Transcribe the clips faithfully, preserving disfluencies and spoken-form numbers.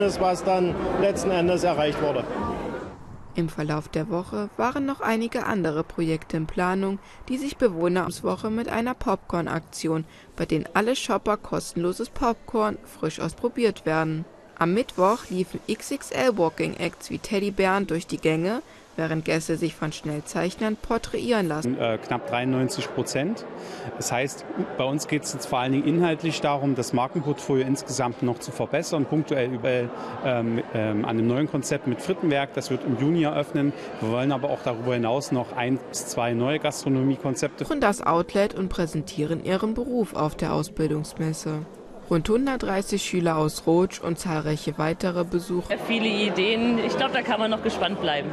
was dann letzten Endes erreicht wurde. Im Verlauf der Woche waren noch einige andere Projekte in Planung, die sich Bewohner aus Woche mit einer Popcorn-Aktion, bei denen alle Shopper kostenloses Popcorn frisch ausprobiert werden. Am Mittwoch liefen X X L-Walking-Acts wie Teddybären durch die Gänge, während Gäste sich von Schnellzeichnern porträtieren lassen. Äh, knapp dreiundneunzig Prozent. Das heißt, bei uns geht es jetzt vor allen Dingen inhaltlich darum, das Markenportfolio insgesamt noch zu verbessern, punktuell überall ähm, ähm, an einem neuen Konzept mit Frittenwerk. Das wird im Juni eröffnen. Wir wollen aber auch darüber hinaus noch ein bis zwei neue Gastronomiekonzepte. Und das Outlet und präsentieren ihren Beruf auf der Ausbildungsmesse. Rund hundertdreißig Schüler aus Rotsch und zahlreiche weitere Besucher. Viele Ideen. Ich glaube, da kann man noch gespannt bleiben.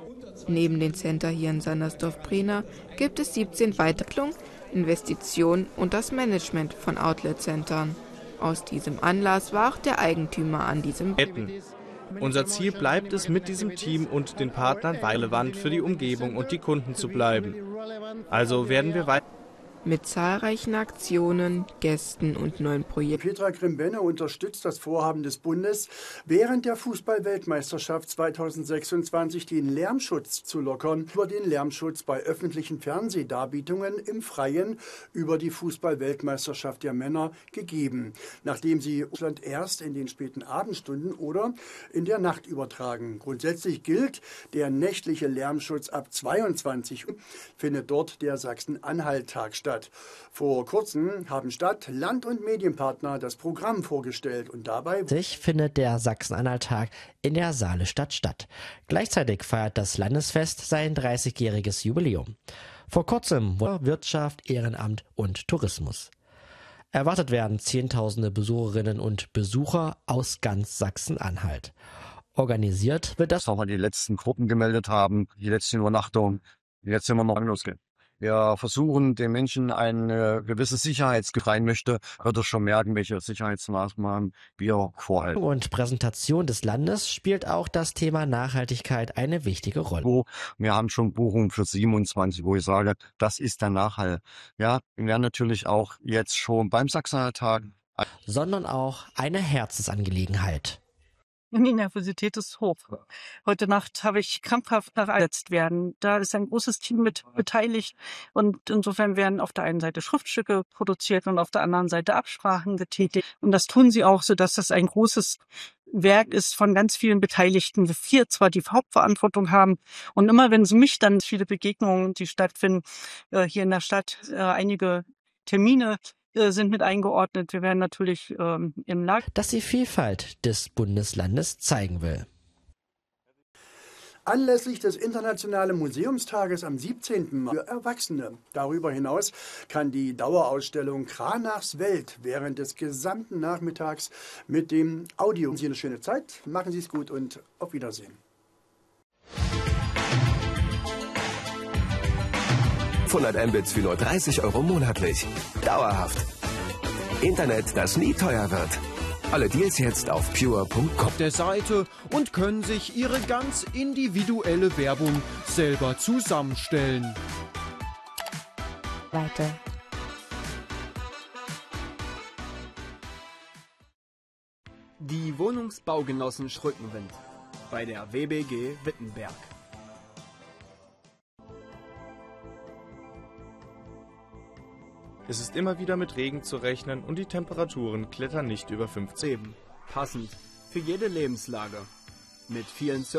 Neben den Center hier in Sandersdorf-Prena gibt es siebzehn Weiterentwicklungen, Investitionen und das Management von Outlet-Centern. Aus diesem Anlass war auch der Eigentümer an diesem. Unser Ziel bleibt es, mit diesem Team und den Partnern relevant für die Umgebung und die Kunden zu bleiben. Also werden wir weiter. Mit zahlreichen Aktionen, Gästen und neuen Projekten. Petra Grimbenne unterstützt das Vorhaben des Bundes, während der Fußball-Weltmeisterschaft zweitausendsechsundzwanzig den Lärmschutz zu lockern, über den Lärmschutz bei öffentlichen Fernsehdarbietungen im Freien über die Fußball-Weltmeisterschaft der Männer gegeben, nachdem sie Russland erst in den späten Abendstunden oder in der Nacht übertragen. Grundsätzlich gilt, der nächtliche Lärmschutz ab zweiundzwanzig Uhr findet dort der Sachsen-Anhalt-Tag statt. Vor kurzem haben Stadt, Land und Medienpartner das Programm vorgestellt und dabei findet der Sachsen-Anhalt-Tag in der Saalestadt statt. Gleichzeitig feiert das Landesfest sein dreißigjähriges Jubiläum. Vor kurzem war Wirtschaft, Ehrenamt und Tourismus. Erwartet werden Zehntausende Besucherinnen und Besucher aus ganz Sachsen-Anhalt. Organisiert wird das, auch mal die letzten Gruppen gemeldet haben, die letzten Übernachtungen. Jetzt sind wir noch losgehen. Wir versuchen, den Menschen eine gewisse Sicherheitsgefühl rein möchte, wird er schon merken, welche Sicherheitsmaßnahmen wir vorhalten. Und Präsentation des Landes spielt auch das Thema Nachhaltigkeit eine wichtige Rolle. Wir haben schon Buchungen für siebenundzwanzig, wo ich sage, das ist der Nachhall. Ja, wir werden natürlich auch jetzt schon beim Sachsen-Anhalt-Tag. Sondern auch eine Herzensangelegenheit. Die Nervosität ist hoch. Heute Nacht habe ich krampfhaft nachgesetzt werden. Da ist ein großes Team mit beteiligt und insofern werden auf der einen Seite Schriftstücke produziert und auf der anderen Seite Absprachen getätigt. Und das tun sie auch, sodass das ein großes Werk ist von ganz vielen Beteiligten. Wir zwar die Hauptverantwortung haben und immer wenn sie mich dann viele Begegnungen, die stattfinden, hier in der Stadt, einige Termine sind mit eingeordnet. Wir werden natürlich ähm, im Lag, dass die Vielfalt des Bundeslandes zeigen will. Anlässlich des Internationalen Museumstages am siebzehnten Mai für Erwachsene. Darüber hinaus kann die Dauerausstellung Kranachs Welt während des gesamten Nachmittags mit dem Audio. Sie eine schöne Zeit, machen Sie es gut und auf Wiedersehen. fünfhundert Mbits für nur dreißig Euro monatlich. Dauerhaft. Internet, das nie teuer wird. Alle Deals jetzt auf pure punkt com. Der Seite und können sich ihre ganz individuelle Werbung selber zusammenstellen. Weiter. Die Wohnungsbaugenossen Schrückenwind bei der W B G Wittenberg. Es ist immer wieder mit Regen zu rechnen und die Temperaturen klettern nicht über fünfzehn. Passend für jede Lebenslage. Mit vielen